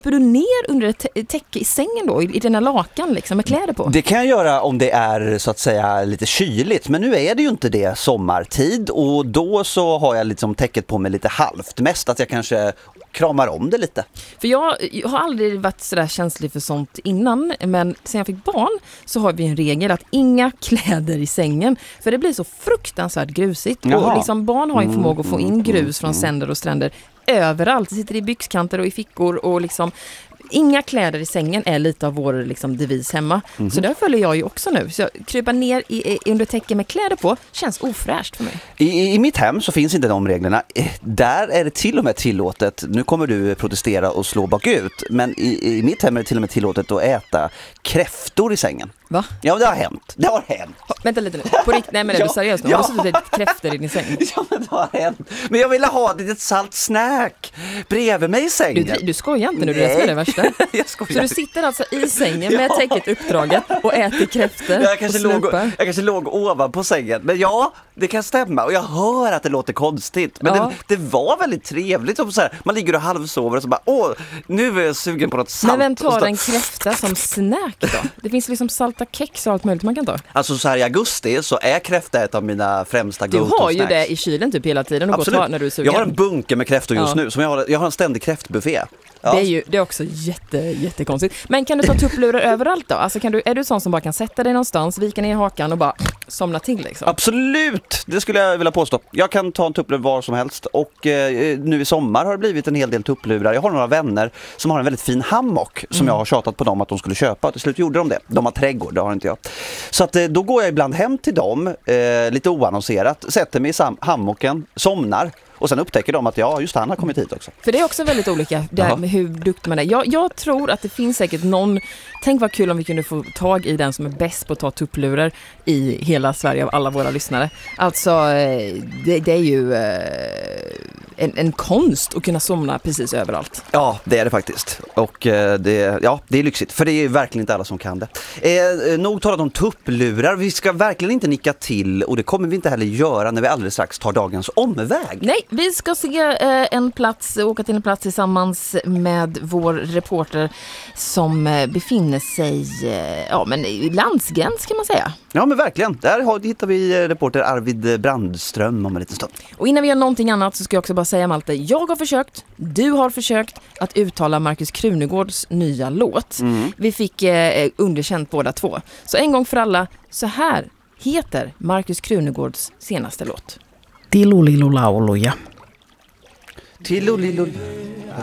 För du ner under ett täcke i sängen då, i dina lakan liksom, med kläder på? Det kan jag göra om det är så att säga lite kyligt, men nu är det ju inte det sommartid och då så har jag liksom täcket på mig lite halvt. Mest att jag kanske kramar om det lite. För jag har aldrig varit sådär känslig för sånt innan, men sen jag fick barn så har vi en regel att inga kläder i sängen, för det blir så fruktansvärt grusigt. Jaha. Och liksom barn har ju förmåga att få in grus från sänder och stränder överallt. Det sitter i byxkanter och i fickor och liksom inga kläder i sängen är lite av vår liksom devis hemma. Så där följer jag ju också nu. Så krypa ner under täcket med kläder på känns ofräscht för mig. I mitt hem så finns inte de reglerna. Där är det till och med tillåtet. Nu kommer du protestera och slå bakut. Men i mitt hem är det till och med tillåtet att äta kräftor i sängen. Va? Ja, det har hänt. Det har hänt. Vänta lite nu. På riktigt, nej men är du seriös nu? Har du suttit kräftor i din säng? Ja, men det har hänt. Men jag ville ha ett litet salt snack bredvid mig i sängen. Du skojar inte nu, det är det som är det värsta. Jag skojar. Så du sitter alltså i sängen med täcket uppdraget och äter kräftor Jag och kanske låg ovanpå sängen. Men ja, det kan stämma. Och jag hör att det låter konstigt. Men Ja. det var väldigt trevligt. Som så här, man ligger och halvsover och så bara, nu är jag sugen på något salt. Men vem Och tar så- en kräfta som snack då? Det finns liksom salta kex och allt möjligt man kan ta. Alltså så här i augusti så är kräfta ett av mina främsta Du go-to-snacks. har ju det i kylen typ hela tiden och går och tar när du är sugen. Jag har en bunker med kräftor just Ja. nu. Som jag har en ständig kräftbuffé. Ja. Det är också jättekonstigt. Men kan du ta tupplurar överallt då? Alltså är du sån som bara kan sätta dig någonstans, vika ner hakan och bara somna till liksom? Absolut, det skulle jag vilja påstå. Jag kan ta en tupplur var som helst och nu i sommar har det blivit en hel del tupplurar. Jag har några vänner som har en väldigt fin hammock som jag har tjatat på dem att de skulle köpa. Till slut gjorde de det. De har trädgård, det har inte jag. Så att, då går jag ibland hem till dem, lite oannonserat, sätter mig i hammocken, somnar. Och sen upptäcker de att just han har kommit hit också. För det är också väldigt olika det här med hur duktig man är. Jag tror att det finns säkert någon. Tänk vad kul om vi kunde få tag i den som är bäst på att ta tupplurar i hela Sverige av alla våra lyssnare. Alltså det är ju en konst att kunna somna precis överallt. Ja, det är det faktiskt. Och det är lyxigt. För det är verkligen inte alla som kan det. Nog talat om tupplurar. Vi ska verkligen inte nicka till. Och det kommer vi inte heller göra när vi alldeles strax tar dagens omväg. Nej, vi ska se åka till en plats tillsammans med vår reporter som befinner sig i landsgräns kan man säga. Ja, men verkligen. Där hittar vi reporter Arvid Brandström om en liten stund. Och innan vi gör någonting annat så ska jag också bara säga Malte, jag har försökt, du har försökt att uttala Markus Krunegårds nya låt. Vi fick underkänt båda två. Så en gång för alla, så här heter Markus Krunegårds senaste låt. Tilulilulauluja. Tilulilul.